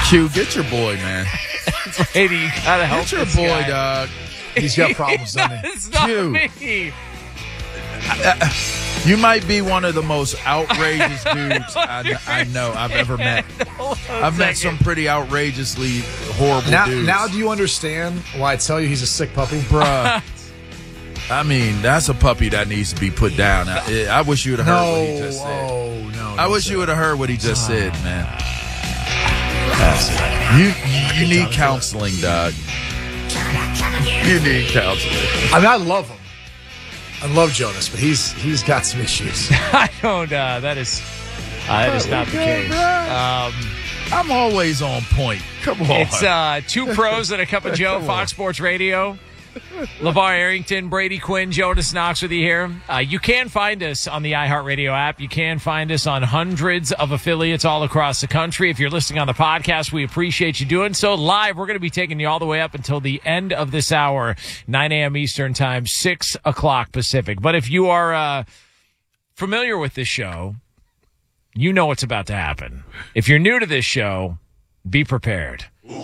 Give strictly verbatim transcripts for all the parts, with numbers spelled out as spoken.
Q, get your boy, man. Brady, you gotta help Get your this boy, guy. dog. He's got problems, doesn't he? It's not Q. me. You might be one of the most outrageous dudes I, I know I've ever met. I've met some pretty outrageously horrible Now, dudes. now do you understand why I tell you he's a sick puppy? Bruh. I mean, that's a puppy that needs to be put down. I, I wish you would have heard No, what he just said. oh, no. I don't wish say you would that. have heard what he just said, man. You you need counseling, dog. You need counseling. I mean, I love him. I love Jonas, but he's he's got some issues. I don't. Uh, that is. Uh, that is not the case. Um, I'm always on point. Come on. it's uh, two pros and a cup of Joe. Fox Sports Radio. LeVar Arrington, Brady Quinn, Jonas Knox with you here. Uh, you can find us on the iHeartRadio app. You can find us on hundreds of affiliates all across the country. If you're listening on the podcast, we appreciate you doing so. Live, we're going to be taking you all the way up until the end of this hour, nine a.m. Eastern Time, six o'clock Pacific. But if you are uh, familiar with this show, you know what's about to happen. If you're new to this show, be prepared.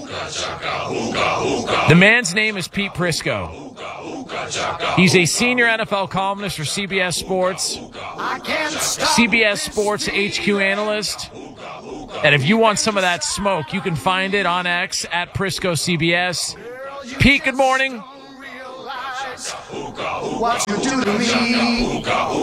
The man's name is Pete Prisco. He's a senior N F L columnist for C B S Sports, C B S Sports H Q analyst. And if you want some of that smoke, you can find it on X at Prisco C B S. Pete, good morning. What you do to me?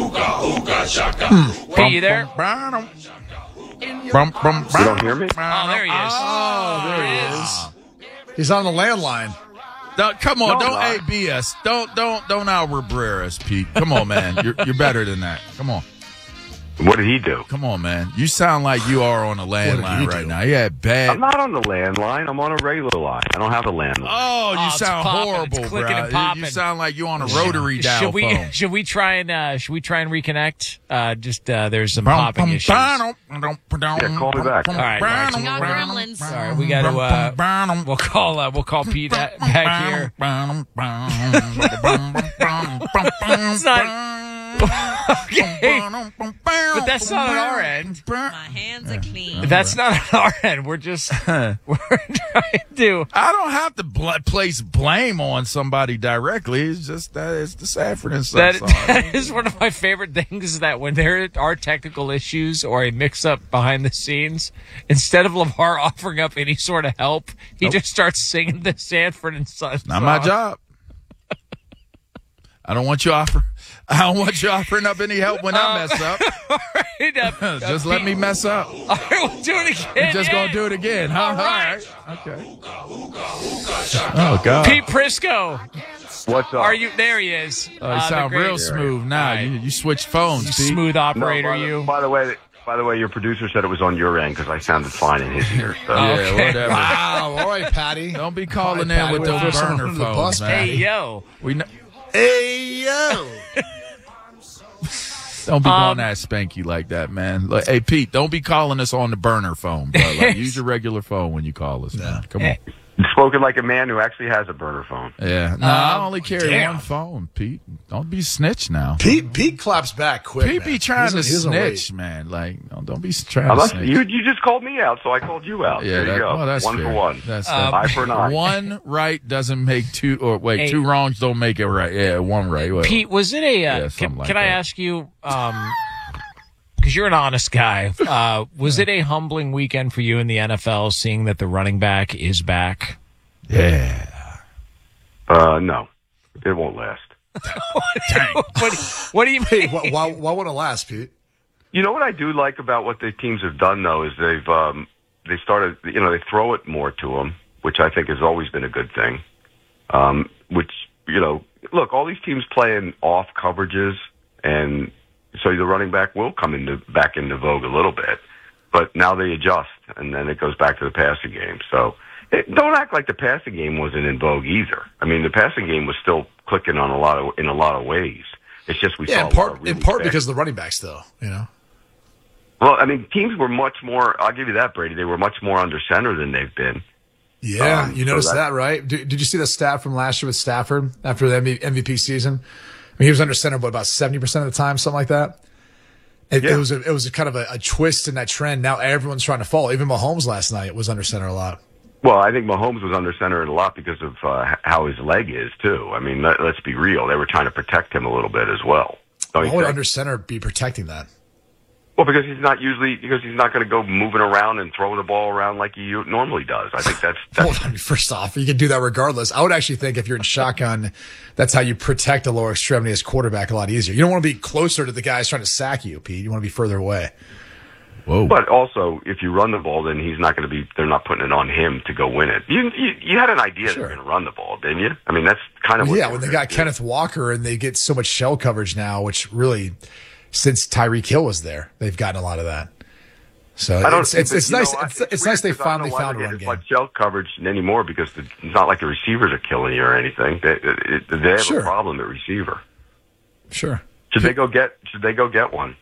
Pete, you there? Bum, bum, You don't hear me? Oh, there he is. Oh, there he is. He's on the landline. Don't- come on, No, don't I'm A B us. Don't don't don't Albert Breer us, Pete. Come on, man. You're you're better than that. Come on. What did he do? Come on, man. You sound like you are on a he landline right do? now. You had bad. I'm not on the landline. I'm on a regular line. I don't have a landline. Oh, you Oh, it's sound popping. horrible, It's clicking bro. and popping. You sound like you on a rotary dial Should we phone. should we try and uh, should we try and reconnect? Uh, just uh, there's some Bum, popping bum, issues. ba-dum, Yeah, call me back. All right, all right. We got gremlins. All right, we got to. Uh, we'll call. Uh, we'll call Pete uh, back here. It's not. Okay, but that's not on our end. My hands are clean. That's not on our end. We're just we're trying to. I don't have to bl- place blame on somebody directly. It's just that it's the Sanford and Son That, song. that is one of my favorite things is that when there are technical issues or a mix-up behind the scenes, instead of LeVar offering up any sort of help, he Nope. just starts singing the Sanford and Son Not song. my job. I don't want you offer. I don't want you offering up any help when I mess up. Right, uh, Just uh, let me mess up. All right, we'll do it again. I'm just yeah. gonna do it again, huh? All right. Okay. Oh God. Pete Prisco, What's up? are you there? He is. Oh, you Uh, the sound great- real smooth now. All right. You, you switched phones, You Pete. smooth No, operator, by, the, you. by the way, by the way, your producer said it was on your end because I sounded fine in his ear. So. Yeah, Okay. whatever. Wow. All right, Patty. Don't be calling All in right, Patty, with we'll those throw someone burner under the phones, bus, man. Hey yo. We know. Hey, yo. Don't be Um, going that spanky like that, man. Like, hey, Pete, don't be calling us on the burner phone, bro. Like, use your regular phone when you call us, man. Come on. Spoken like a man who actually has a burner phone. Yeah. No, I only carry damn. one phone, Pete. Don't be snitch now. Pete, Pete claps back quick. Pete man. be trying He to doesn't- he doesn't wait. snitch, man. Like, no, don't be trying to Unless snitch. you, you just called me out, so I called you out. Yeah, there that, you go. well, that's one fair. for one. That's Um, Eye for an eye. one right doesn't make two, or wait, Hey. two wrongs don't make it right. Yeah, one right. Well, Pete, was it a? Uh, Yeah, can something like can I that. ask you? Um, because you're an honest guy. Uh, was it a humbling weekend for you in the N F L, seeing that the running back is back? yeah. Uh, no, it won't last. what, what do you Hey, mean? why, why, why won't it last, Pete? You know what I do like about what the teams have done, though, is they've um, they started. You know, they throw it more to them, which I think has always been a good thing. Um, which you know, look, all these teams playing off coverages, and so the running back will come into back into vogue a little bit. But now they adjust, and then it goes back to the passing game. So it, don't act like the passing game wasn't in vogue either. I mean, the passing game was still clicking on a lot of in a lot of ways. It's just we Yeah, saw in a lot part, of really in part fast- because of the running backs, though. You know. Well, I mean, teams were much more. I'll give you that, Brady. They were much more under center than they've been. Yeah, Um, you so noticed that- that, right? Did, did you see the stat from last year with Stafford after the M V P season? I mean, he was under center, but about seventy percent of the time, something like that. It, Yeah. it was a, it was a kind of a, a twist in that trend. Now everyone's trying to follow. Even Mahomes last night was under center a lot. Well, I think Mahomes was under center a lot because of uh, how his leg is too. I mean, let, let's be real; they were trying to protect him a little bit as well. Don't you Why would think? under center be protecting that? Well, because he's not usually because he's not going to go moving around and throwing the ball around like he normally does. I think that's, that's Well, I mean, first off, you can do that regardless. I would actually think if you're in shotgun, that's how you protect a lower extremity as quarterback a lot easier. You don't want to be closer to the guys trying to sack you, Pete. You want to be further away. Whoa. But also, if you run the ball, then he's not going to be. They're not putting it on him to go win it. You you, you had an idea Sure. they were going to run the ball, didn't you? I mean, that's kind of what Yeah, they when were they gonna got do. Kenneth Walker and they get so much shell coverage now, which really, since Tyreek Hill was there, they've gotten a lot of that. So I don't. it's it's, it's you nice. know, It's, it's nice they weird 'cause I don't finally know why found a they run get game. Like shell coverage anymore because the, it's not like the receivers are killing you or anything. They, it, they have Sure. a problem at receiver. Sure. Should they go get? Should they go get one?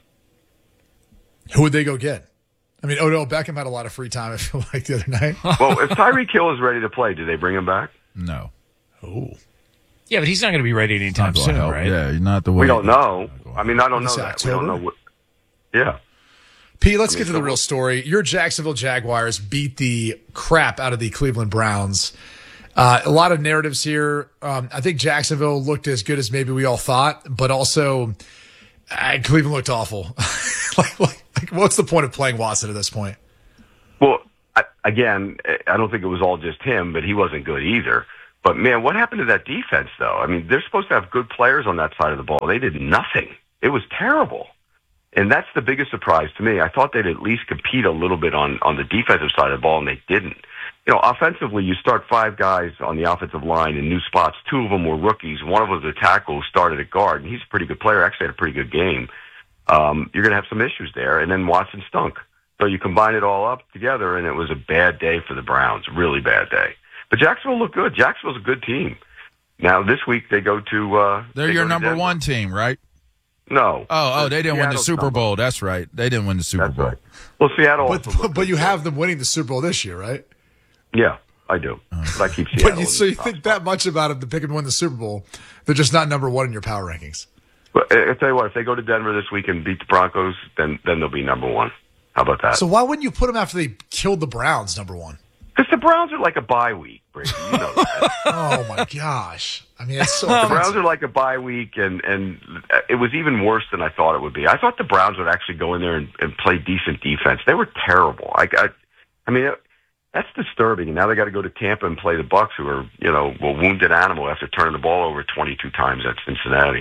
Who would they go get? I mean, Odell Beckham had a lot of free time, I feel like, the other night. Well, if Tyreek Hill is ready to play, do they bring him back? No. Oh. Yeah, but he's not going to be ready anytime Not gonna soon, help. right? Yeah, you're not the way. We don't know. I mean, I don't know Is it that. We don't October? know what. Yeah. Pete, let's I mean, get to the so- real story. Your Jacksonville Jaguars beat the crap out of the Cleveland Browns. Uh, a lot of narratives here. Um, I think Jacksonville looked as good as maybe we all thought, but also uh, Cleveland looked awful. like, like, like, what's the point of playing Watson at this point? Well, I, again, I don't think it was all just him, but he wasn't good either. But man, what happened to that defense, though? I mean, they're supposed to have good players on that side of the ball. They did nothing. It was terrible. And that's the biggest surprise to me. I thought they'd at least compete a little bit on, on the defensive side of the ball, and they didn't. You know, offensively, you start five guys on the offensive line in new spots. Two of them were rookies. One of them was a tackle who started at guard, and he's a pretty good player. Actually had a pretty good game. Um, you're going to have some issues there. And then Watson stunk. So you combine it all up together, and it was a bad day for the Browns, really bad day. But Jacksonville looked good. Jacksonville's a good team. Now, this week they go to uh, They're they your go to number Denver. one team, right? No. Oh, oh, they didn't win the Seattle's Super number- Bowl. That's right. They didn't win the Super That's Bowl. right. Well, Seattle But, also but, looked but you good. have them winning the Super Bowl this year, right? Yeah, I do. But I keep Seattle. But you, in so the you top think spot. that much about them to pick them to win the Super Bowl. They're just not number one in your power rankings. But I I tell you what, if they go to Denver this week and beat the Broncos, then then they'll be number one. How about that? So why wouldn't you put them after they killed the Browns, number one? Because the Browns are like a bye week, Brady. You know that. Oh, my gosh. I mean, it's so The Browns offensive. are like a bye week, and, and it was even worse than I thought it would be. I thought the Browns would actually go in there and, and play decent defense. They were terrible. I, I, I mean, it, that's disturbing. And now they got to go to Tampa and play the Bucks, who are, you know, a wounded animal after turning the ball over twenty-two times at Cincinnati.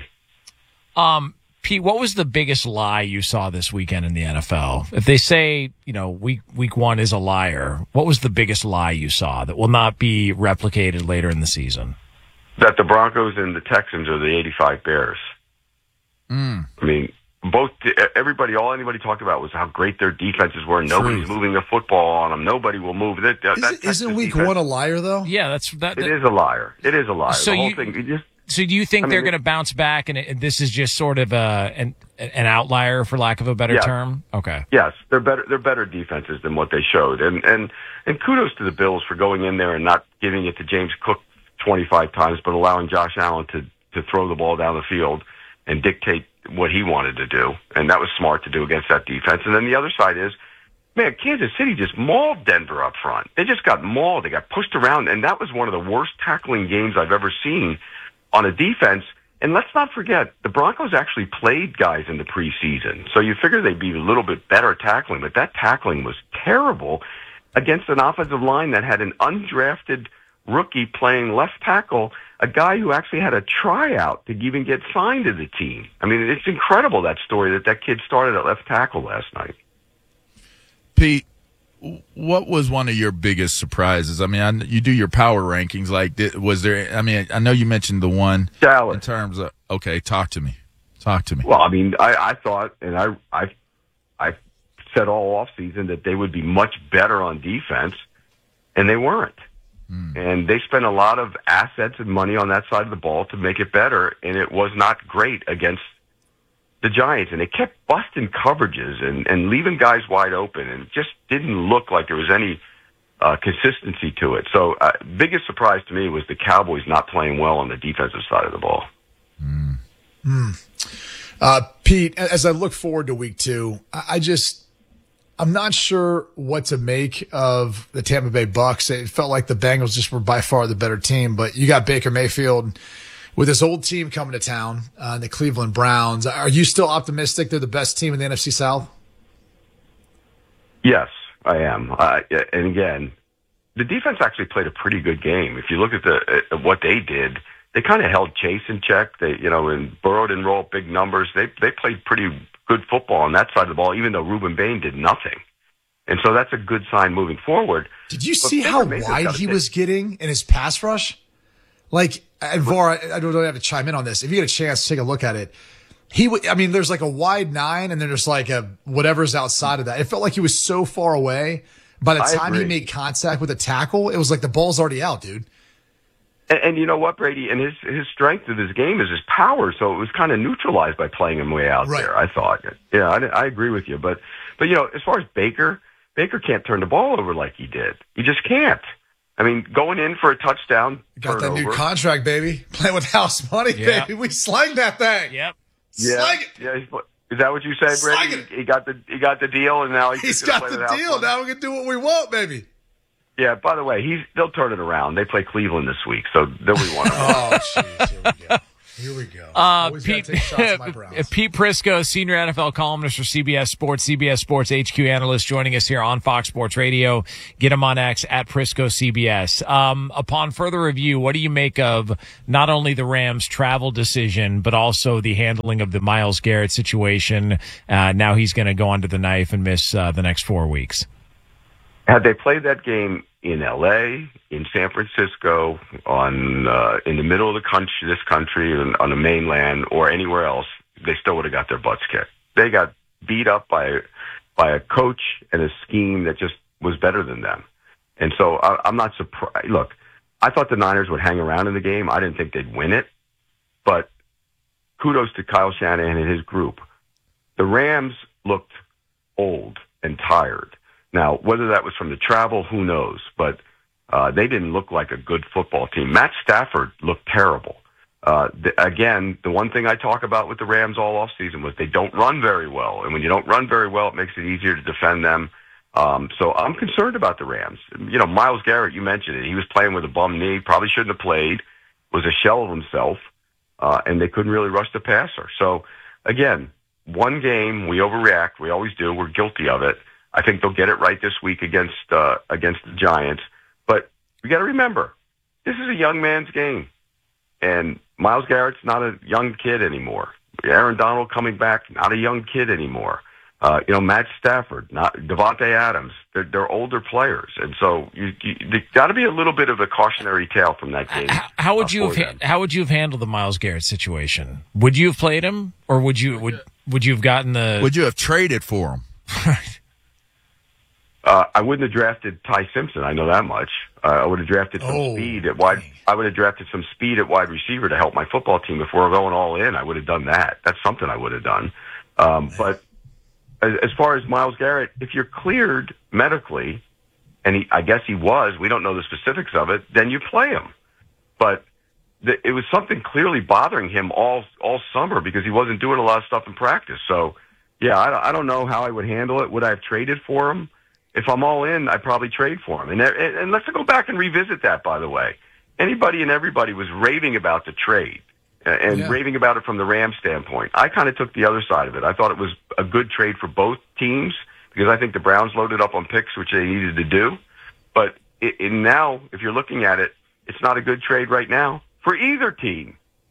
Um, Pete, what was the biggest lie you saw this weekend in the N F L? If they say, you know, week week one is a liar, what was the biggest lie you saw that will not be replicated later in the season? That the Broncos and the Texans are the eighty-five Bears. Mm. I mean, both everybody, all anybody talked about was how great their defenses were. Nobody's Truth. moving the football on them. Nobody will move. That, that, Isn't, that's isn't the week defense. one a liar, though? Yeah, that's that. It that is a liar. It is a liar. So the whole you- thing. It just, So do you think I mean, they're it- going to bounce back and it, this is just sort of a, an, an outlier, for lack of a better Yeah. term? Okay. Yes, they're better. They're better defenses than what they showed, and and and kudos to the Bills for going in there and not giving it to James Cook twenty-five times, but allowing Josh Allen to to throw the ball down the field and dictate what he wanted to do, and that was smart to do against that defense. And then the other side is, man, Kansas City just mauled Denver up front. They just got mauled. They got pushed around, and that was one of the worst tackling games I've ever seen on a defense. And let's not forget, the Broncos actually played guys in the preseason. So you figure they'd be a little bit better tackling, but that tackling was terrible against an offensive line that had an undrafted rookie playing left tackle, a guy who actually had a tryout to even get signed to the team. I mean, it's incredible, that story, that that kid started at left tackle last night. Pete, what was one of your biggest surprises? I mean, I, you do your power rankings. Like, did, was there? I mean, I know you mentioned the one in Dallas. terms of. Okay, talk to me. Talk to me. Well, I mean, I, I thought, and I, I, I said all off season that they would be much better on defense, and they weren't. Mm. And they spent a lot of assets and money on that side of the ball to make it better, and it was not great against the Giants. And they kept busting coverages and, and leaving guys wide open, and it just didn't look like there was any uh, consistency to it. So, uh, biggest surprise to me was the Cowboys not playing well on the defensive side of the ball. Mm. Uh, Pete, as I look forward to week two, I I just, I'm not sure what to make of the Tampa Bay Bucks. It felt like the Bengals just were by far the better team, but you got Baker Mayfield with this old team coming to town, uh, the Cleveland Browns. Are you still optimistic they're the best team in the N F C South? Yes, I am. Uh, and again, the defense actually played a pretty good game. If you look at the at what they did, they kind of held Chase in check. They, you know, and Burrow didn't roll up big numbers. They they played pretty good football on that side of the ball, even though Ruben Bain did nothing. And so that's a good sign moving forward. Did you But see Baker how Mayfield's wide gotta he take- was getting in his pass rush? Like, and Var, I I don't really have to chime in on this. If you get a chance to take a look at it, he, w- I mean, there's like a wide nine, and then there's like a whatever's outside of that. It felt like he was so far away. By the I time he agree. made contact with a tackle, it was like the ball's already out, dude. And, and you know what, Brady? And his his strength of his game is his power, so it was kind of neutralized by playing him way out Right. there. I thought. Yeah, I, I agree with you. But but you know, as far as Baker, Baker can't turn the ball over like he did. He just can't. I mean, going in for a touchdown Got that turnover. new contract, baby. Playing with house money, Yeah. baby. We slang that thing. Yep. yeah, Slang it. yeah. He's, is that what you said, Slang Brady? it. He, he got the he got the deal, and now he's, He's just gonna got play the with house deal. money. Now we can do what we want, baby. Yeah. By the way, he's they'll turn it around. They play Cleveland this week, so they'll be one. Oh, jeez. Here we go. Here we go. Uh, Always gotta Pete, take shots at my Browns. Pete Prisco, senior N F L columnist for C B S Sports, C B S Sports H Q analyst, joining us here on Fox Sports Radio. Get him on X at Prisco C B S. Um, upon further review, what do you make of not only the Rams' travel decision, but also the handling of the Myles Garrett situation? Uh, now he's going to go under the knife and miss uh, the next four weeks. Had they played that game in L A, in San Francisco, on uh, in the middle of the country, this country, and on the mainland, or anywhere else, they still would have got their butts kicked. They got beat up by by a coach and a scheme that just was better than them. And so I, I'm not surprised. Look, I thought the Niners would hang around in the game. I didn't think they'd win it, but kudos to Kyle Shanahan and his group. The Rams looked old and tired. Now, whether that was from the travel, who knows? But uh, they didn't look like a good football team. Matt Stafford looked terrible. Uh, the, again, the one thing I talk about with the Rams all offseason was they don't run very well. And when you don't run very well, it makes it easier to defend them. Um, so I'm concerned about the Rams. You know, Myles Garrett, you mentioned it. He was playing with a bum knee, probably shouldn't have played, was a shell of himself, uh, and they couldn't really rush the passer. So, again, one game, we overreact. We always do. We're guilty of it. I think they'll get it right this week against uh, against the Giants. But we got to remember, this is a young man's game. And Myles Garrett's not a young kid anymore. Aaron Donald coming back, not a young kid anymore. Uh, you know, Matt Stafford, not Devontae Adams. They're, they're older players, and so you, you there got to be a little bit of a cautionary tale from that game. How, how would uh, you for have them. how would you have handled the Myles Garrett situation? Would you have played him, or would you would would you have gotten the? Would you have traded for him? Uh, I wouldn't have drafted Ty Simpson. I know that much. Uh, I would have drafted some Oh, speed at wide. dang. I would have drafted some speed at wide receiver to help my football team. If we're going all in, I would have done that. That's something I would have done. Um, but as, as far as Myles Garrett, if you're cleared medically, and he, I guess he was, we don't know the specifics of it, then you play him. But the, it was something clearly bothering him all all summer because he wasn't doing a lot of stuff in practice. So, yeah, I don't, I don't know how I would handle it. Would I have traded for him? If I'm all in, I'd probably trade for him. And, and, and let's go back and revisit that, by the way. Anybody and everybody was raving about the trade uh, and Yeah. raving about it from the Rams standpoint. I kind of took the other side of it. I thought it was a good trade for both teams because I think the Browns loaded up on picks, which they needed to do. But it, it now, if you're looking at it, it's not a good trade right now for either team.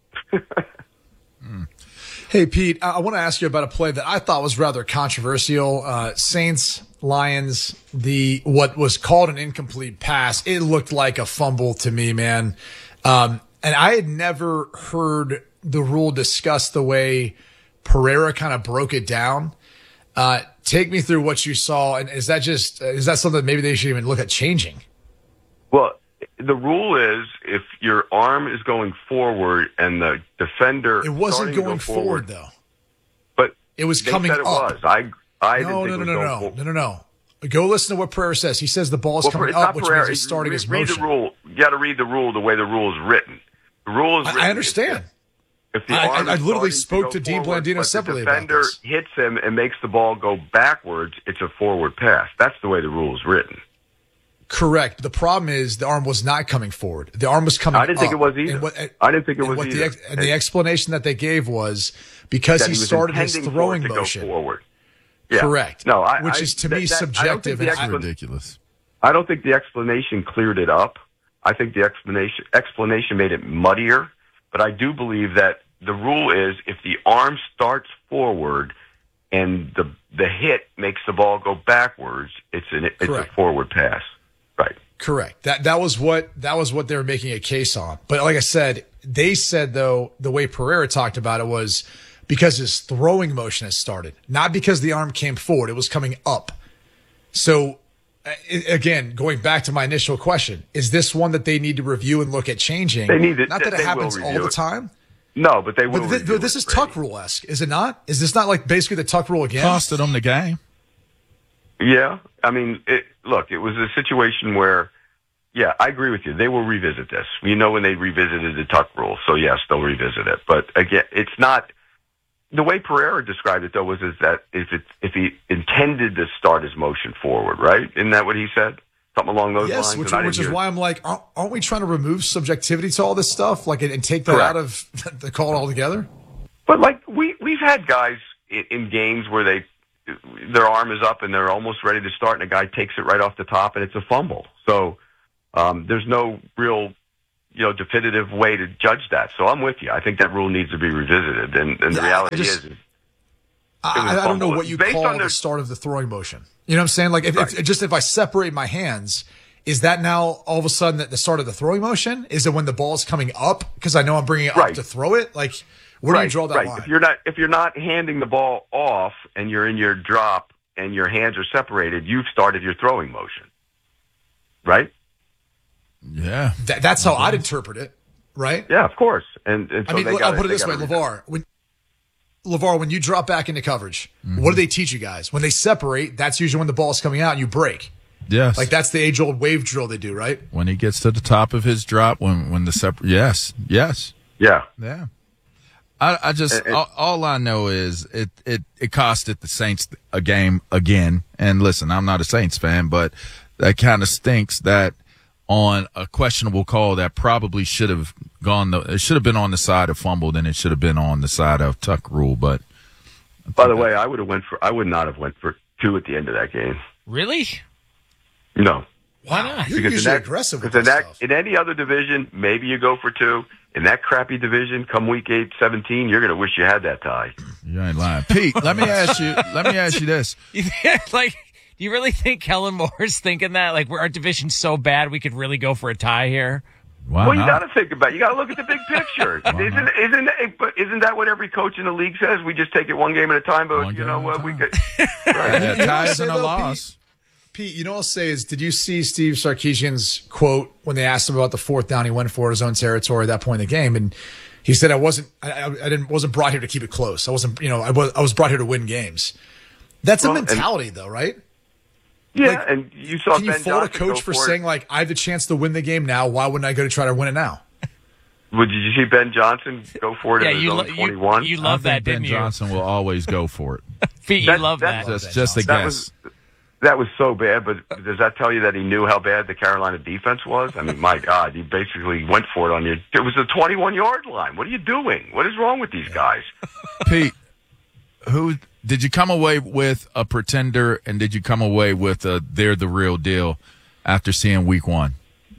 Hey, Pete, I, I want to ask you about a play that I thought was rather controversial. Uh, Saints, Lions, the what was called an incomplete pass. It looked like a fumble to me, man. Um, and I had never heard the rule discussed the way Pereira kind of broke it down. Uh, take me through what you saw. And is that just, is that something maybe they should even look at changing? Well, the rule is if your arm is going forward and the defender It wasn't starting to going go forward, though. but It was they coming said it up. was. I I No, didn't no, think no, it no, was no, going no, no, no. Go listen to what Pereira says. He says the ball is Well, coming it's up, not which Pereira. means he's starting read, his read motion. the rule. You got to read the rule the way the rule is written. The rule is written. I, I understand. If the I- arm I- I is literally starting spoke go to Dean forward, Blandino but separately the about defender this. hits him and makes the ball go backwards, it's a forward pass. That's the way the rule is written. Correct. The problem is the arm was not coming forward. The arm was coming I didn't think up. it was either. And what- I didn't think it and was what either. The ex- and the explanation that they gave was because That he, he was started his intending throwing for it to motion. Go forward. Yeah. Correct. No, I, which I- is to that- me that- I don't subjective. think And the I, explan- Ridiculous. I don't think the explanation cleared it up. I think the explanation explanation made it muddier. But I do believe that the rule is if the arm starts forward and the the hit makes the ball go backwards, it's an it's Correct. a forward pass. Right. Correct. That that was what that was what they were making a case on. But like I said, they said though the way Pereira talked about it was because his throwing motion has started, not because the arm came forward. It was coming up. So uh, again, going back to my initial question, is this one that they need to review and look at changing? They need to- not that it they will happens all review the it. time. No, but they will. But th- review this it, is Brady. Tuck rule esque, is it not? Is this not like basically the Tuck rule again? Costed them the game. Yeah, I mean, it, look, it was a situation where, yeah, I agree with you. They will revisit this. You know, when they revisited the Tuck rule, so yes, they'll revisit it. But again, it's not the way Pereira described it. Though was is that if it if he intended to start his motion forward, right? Isn't that what he said? Something along those Yes, lines. which, And I which didn't is hear- why I'm like, aren't, aren't we trying to remove subjectivity to all this stuff, like, and, and take that Correct. out of the call altogether? But like we we've had guys in, in games where they their arm is up and they're almost ready to start, and a guy takes it right off the top, and it's a fumble. So um, there's no real, you know, definitive way to judge that. So I'm with you. I think that rule needs to be revisited. And, and the Yeah, reality I just- is, I, was I don't know fumble. what you Based call on the their- start of the throwing motion. You know what I'm saying? Like, if, Right. if just if I separate my hands, is that now all of a sudden at the start of the throwing motion? Is it when the ball's coming up because I know I'm bringing it up Right. to throw it? Like, where do right, you draw that right. line? If you're not if you're not handing the ball off and you're in your drop and your hands are separated, you've started your throwing motion. Right? Yeah. That, that's how I'd interpret it, right? Yeah, of course. And, and so I mean, they look, gotta, I'll put it they this way, gotta LeVar. When LeVar, when you drop back into coverage, Mm-hmm. what do they teach you guys? When they separate, that's usually when the ball's coming out and you break. Yes. Like that's the age old wave drill they do, right? when he gets to the top of his drop, when when the separate. Yes. Yes. Yeah. Yeah. I, I just And- and- all, all I know is it, it it costed the Saints a game again. And listen, I'm not a Saints fan, but that kind of stinks that on a questionable call that probably should have gone the it should have been on the side of fumble than it should have been on the side of Tuck rule. But By the way, I would have went for I would not have went for two at the end of that game. Really? No. Why not? You're Because usually in that, aggressive with because this in, stuff. that, in any other division, maybe you go for two. In that crappy division, come week eight, seventeen, you're going to wish you had that tie. you ain't lying, Pete. Let me ask you. Let me ask you this. You think- like, do you really think Kellen Moore's thinking that? Like, we're, our division's so bad we could really go for a tie here? Why Well, you not? got to think about. You got to look at the big picture. isn't isn't but isn't that what every coach in the league says? We just take it one game at a time. But One you game know at a what? We time. could. Right. Yeah, You know what tie I'll isn't say, a though, loss. Pete, you know what I'll say is, did you see Steve Sarkisian's quote when they asked him about the fourth down he went for his own territory at that point in the game? And he said, I wasn't, I, I I didn't, wasn't brought here to keep it close. I wasn't, you know, I was, I was brought here to win games. That's a Well, and- mentality though, right? Yeah, Like, and you saw Can you Ben fault a Johnson coach go for it. saying like, I have the chance to win the game now. Why wouldn't I go to try to win it now? Well, did you see Ben Johnson go for it Yeah, in his you, own lo- you, twenty-one? you I love think that, Ben didn't you? Johnson will always go for it. Pete, you That- love that- that. Just just a that guess. was that was so bad, but does that tell you that he knew how bad the Carolina defense was? I mean, my God, he basically went for it on you. It was the twenty-one yard line. What are you doing? What is wrong with these guys? Pete, who did you come away with a pretender, and did you come away with a they're the real deal after seeing Week One?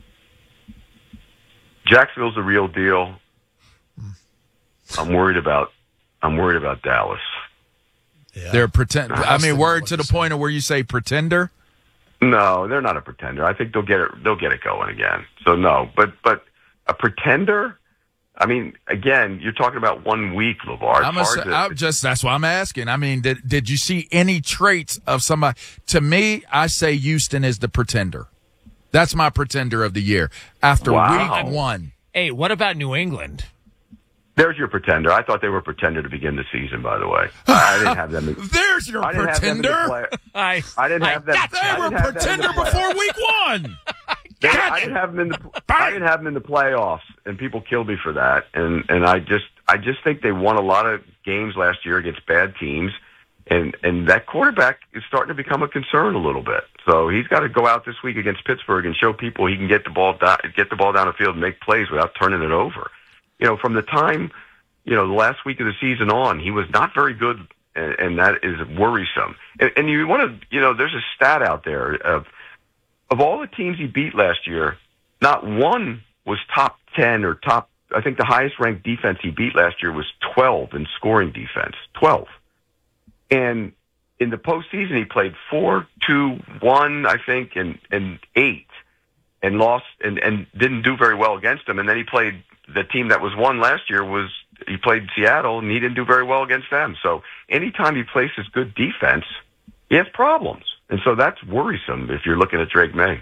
Jacksonville's the real deal. I'm worried about. I'm worried about Dallas. Yeah. They're pretend. I That's mean, the word one to the to say. point of where you say pretender. No, they're not a pretender. I think they'll get it. They'll get it going again. So no, but but a pretender. I mean, again, you're talking about one week, LeVar. It's I'm, a, hard to- I'm just that's why I'm asking. I mean, did did you see any traits of somebody? To me, I say Houston is the pretender. That's my pretender of the year after Wow. Week One. Hey, what about New England? There's your pretender. I thought they were a pretender to begin the season. By the way, I didn't have them. In, There's your I didn't have them in the pretender. play. I, I didn't have them. got They I were didn't have them in the pretender playoffs. before Week One. They- I didn't have them in the. I didn't have them in the playoffs, and people killed me for that. And and I just I just think they won a lot of games last year against bad teams, and and that quarterback is starting to become a concern a little bit. So he's got to go out this week against Pittsburgh and show people he can get the ball down, get the ball down the field and make plays without turning it over. You know, from the time, you know, the last week of the season on, he was not very good, and, and that is worrisome. And, and you want to, you know, there's a stat out there of of all the teams he beat last year, not one was top ten or top. I think the highest ranked defense he beat last year was twelve in scoring defense. twelve. And in the postseason, he played four, two, one, I think, and, and eight, and lost and, and didn't do very well against them. And then he played the team that was one last year was he played Seattle, and he didn't do very well against them. So anytime he places good defense, he has problems. And so that's worrisome if you're looking at Drake May.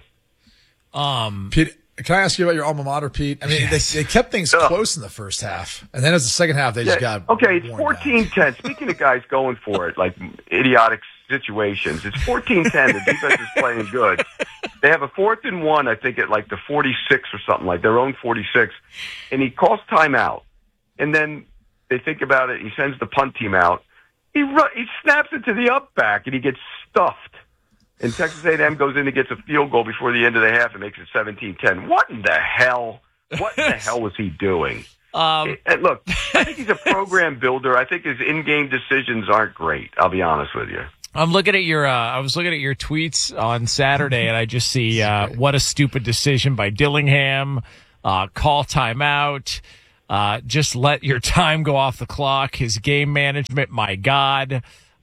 Um, Pete, can I ask you about your alma mater, Pete? I mean, yes. they, they kept things close in the first half, and then as the second half, they just Yeah, got okay. It's worn fourteen ten. Speaking of guys going for it, like idiotic situations, it's fourteen ten. The defense is playing good. They have a fourth and one, I think, at like the forty-six or something, like their own forty-six, and he calls timeout. And then they think about it. He sends the punt team out. He ru- he snaps it to the up back, and he gets stuffed. And Texas A and M goes in and gets a field goal before the end of the half and makes it seventeen ten. What in the hell? What in the hell was he doing? Um, and look, I think he's a program builder. I think his in-game decisions aren't great. I'll be honest with you. I'm looking at your. Uh, I was looking at your tweets on Saturday, and I just see uh, what a stupid decision by Dillingham. Uh, call timeout. Uh, just let your time go off the clock. His game management, my God.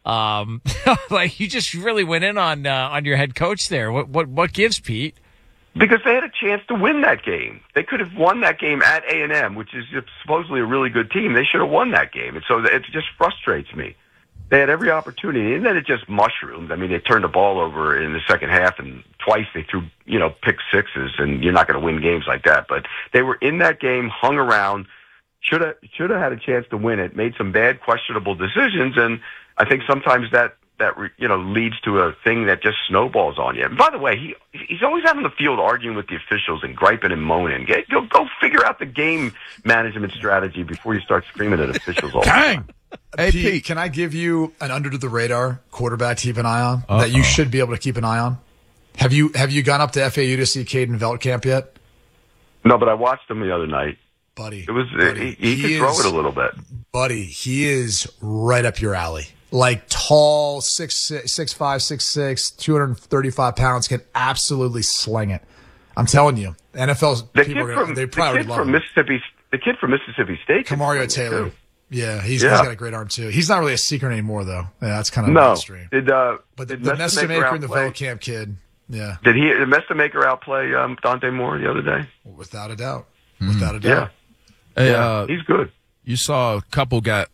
Um, like you just really went in on uh, on your head coach there. What what what gives, Pete? Because they had a chance to win that game. They could have won that game at A and M, which is supposedly a really good team. They should have won that game, and so it just frustrates me. They had every opportunity, and then it just mushroomed. I mean, they turned the ball over in the second half, and twice they threw, you know, pick sixes, and you're not going to win games like that. But they were in that game, hung around, should have should have had a chance to win it, made some bad, questionable decisions, and I think sometimes that, that you know, leads to a thing that just snowballs on you. And by the way, he he's always out on the field arguing with the officials and griping and moaning. Get, go, go figure out the game management strategy before you start screaming at officials all the time. Hey, Pete, Pete. can I give you an under the radar quarterback to keep an eye on Uh-oh. that you should be able to keep an eye on? Have you have you gone up to F A U to see Caden Veldkamp yet? No, but I watched him the other night. Buddy. It was buddy, he, he, he could is, throw it a little bit. Buddy, he is right up your alley. Like tall, six, six, six five, six six, two hundred thirty-five pounds, can absolutely sling it. I'm telling you, N F L The people kid are gonna, from they the probably kid love from him. Mississippi, the kid from Mississippi State, can Kamario swing it, Taylor. too. Yeah, he's, Yeah. he's got a great arm too. He's not really a secret anymore though. Yeah, that's kind of No, mainstream. did uh, But the, did the Mestamaker Mestamaker and the outplay- Veldkamp kid, yeah, Did he did Mestamaker outplay um, Dante Moore the other day? without a doubt, without a doubt. Yeah, Hey, yeah, uh, he's good. you saw a couple got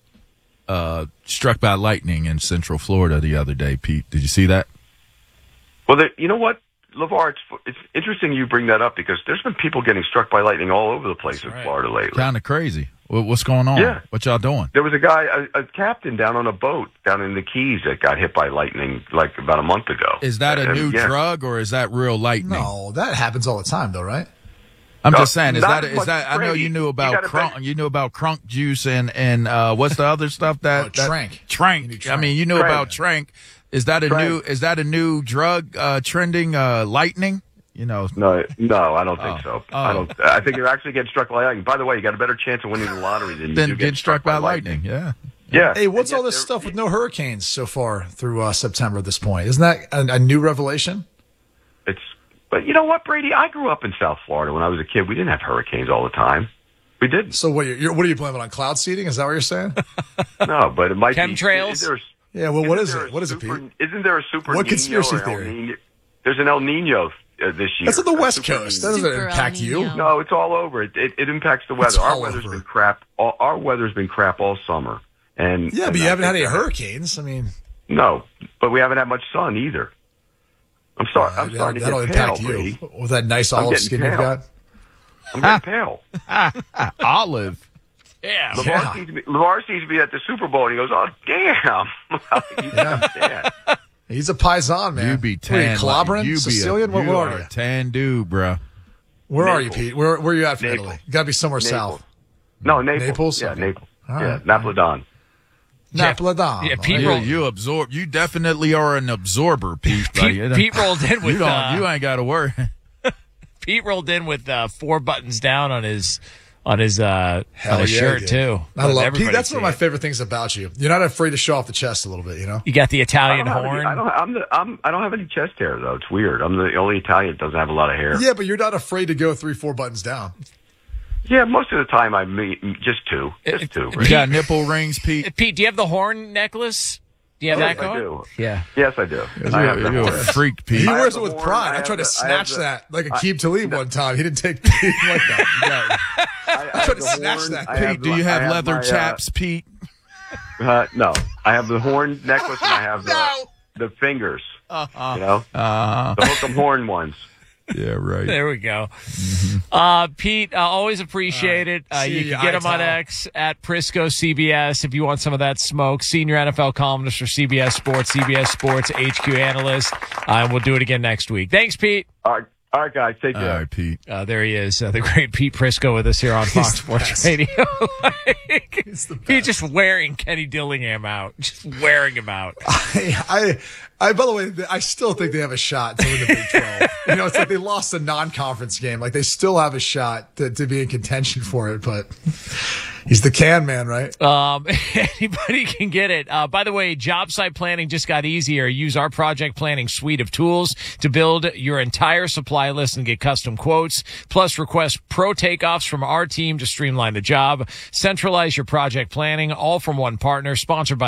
uh, struck by lightning in Central Florida the other day, Pete. Did you see that? Well, there, you know what, LeVar, it's, it's interesting you bring that up because there's been people getting struck by lightning all over the place in right. Florida lately. Kind of crazy. What, what's going on? Yeah. What y'all doing? There was a guy, a, a captain down on a boat down in the Keys that got hit by lightning like about a month ago. Is that a And, new yeah. drug or is that real lightning? No, that happens all the time though, right? I'm No, just saying. Is not that as is much that? I know Brady. you knew You about gotta crunk. bet- You knew about crunk juice and and uh, what's the other stuff that? Oh, that Trank. Trank. You need I Trank. mean, you knew Trank. about Trank. Is that a Trank. new? Is that a new drug uh, trending? Uh, lightning. You know. No, no, I don't think Oh. so. Oh. I don't. I think you're actually getting struck by lightning. By the way, you got a better chance of winning the lottery than you Then do getting struck by lightning. Yeah. Yeah. Hey, what's And all yet this there- stuff with no hurricanes so far through uh, September at this point? Isn't that a, a new revelation? It's. But you know what, Brady? I grew up in South Florida when I was a kid. We didn't have hurricanes all the time. We didn't. So what? You're, you're, what are you blaming on cloud seeding? Is that what you're saying? No, but it might Chemtrails? be. Is there, Yeah. Well, what isn't is there it? a What is it, super- Pete? Isn't there a super? What Nino conspiracy or El theory? Nino? There's an El Nino uh, this year. That's on the A West super Coast. Nino. That doesn't Super El impact you. Nino. No, it's all over. It, it, it impacts the weather. It's Our all weather's over. been crap. All, our weather's been crap all summer. And Yeah, and but you I haven't had think any that- hurricanes. I mean, No, but we haven't had much sun either. I'm sorry. I'm uh, starting that'll to get impact pale, you Brady. with that nice I'm olive getting skin you've pale. got. I'm getting pale. Olive. Yeah. LeVar, Yeah. sees me, LeVar sees me at the Super Bowl, and he goes, "Oh, damn!" You Yeah. understand. He's a paisan, man. You be What are you, tan. Clobberin? like, you be Sicilian? A, what, you what are are a you? tan dude, bruh. Where are you, Naples. Pete? Where, where are you at from Naples. Italy? You got to be somewhere Naples. south. No, Naples. Naples? Yeah, Okay. Naples. Yeah, Napolitano. Napolitano. Yeah, Pete You, rolled, you absorb. You definitely are an absorber, Pete. Like, Pete, Pete rolled in with you don't. uh, you ain't got to worry. Pete rolled in with uh, four buttons down on his on his uh, Hell on his yeah, shirt dude. too. I Let love everybody Pete. That's see one of my it. favorite things about you. You're not afraid to show off the chest a little bit, you know? You got the I Italian don't, have any, horn. I don't. I'm the. I'm. I don't have any chest hair though. It's weird. I'm the only Italian that doesn't have a lot of hair. Yeah, but you're not afraid to go three, four buttons down. Yeah, most of the time I meet just two, just two. You got nipple rings, Pete. Pete, do you have the horn necklace? Do you have Yes, that I going? do. Yeah. Yes, I do. I have the You're a horn. freak, Pete. He I wears have it the with horn, pride. I I, have tried to the- I have snatch the- that like Aqib Talib one time. He didn't take Pete like that. Yeah. I, I tried have to the snatch horn, that. I have Pete, do the- you have I have leather my, uh, chaps, Pete? Uh, no, I have the horn necklace and I have the, No. the fingers. Uh-huh. You know, Uh, the hook 'em horn ones. yeah, right. There we go. Uh, Pete, uh, always appreciate it. Uh, See you you, can get him on Ital. X at Prisco C B S if you want some of that smoke. Senior N F L columnist for C B S Sports, C B S Sports H Q analyst. Uh, and we'll do it again next week. Thanks, Pete. All right, all right, guys, take All care. right, Pete. Uh, there he is, uh, the great Pete Prisco with us here on Fox the Sports best. Radio. Like, He's the he's just wearing Kenny Dillingham out, just wearing him out. I, I, I, by the way, I still think they have a shot to win the Big twelve. You know, it's like they lost a non-conference game. Like they still have a shot to, to be in contention for it, but he's the can man, right? Um, anybody can get it. Uh, by the way, job site planning just got easier. Use our project planning suite of tools to build your entire supply list and get custom quotes. Plus, request pro takeoffs from our team to streamline the job. Centralize your project planning, all from one partner. Sponsored by